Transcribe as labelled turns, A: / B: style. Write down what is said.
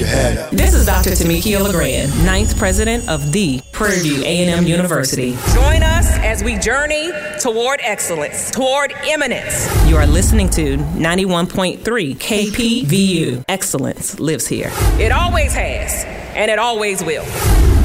A: can have that.
B: This is Dr. Tamikia LeGrand, 9th president of the Prairie View A&M University.
C: Join us as we journey toward excellence, toward eminence.
B: You are listening to 91.3 KPVU. Excellence lives here.
C: It always has, and it always will.